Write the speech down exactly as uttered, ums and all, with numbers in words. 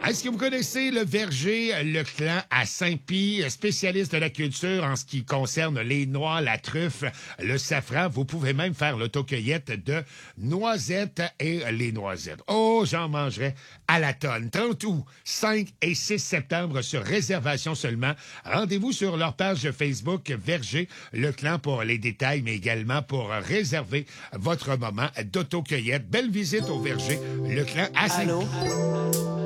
Est-ce que vous connaissez le verger Leclan à Saint-Pie, spécialiste de la culture en ce qui concerne les noix, la truffe, le safran? Vous pouvez même faire l'autocueillette de noisettes et les noisettes. Oh, j'en mangerai à la tonne. trente août, cinq et six septembre sur réservation seulement. Rendez-vous sur leur page Facebook Verger Leclan pour les détails, mais également pour réserver votre moment d'autocueillette. Belle visite au verger Leclan à Saint-Pie.